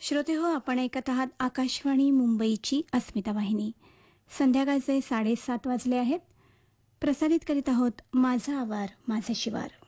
श्रोते हो, आपण ऐकत आहात आकाशवाणी मुंबईची अस्मिता वाहिनी. संध्याकाळचे 7:30 वाजले आहेत. प्रसारित करीत आहोत माझा आवार माझे शिवार.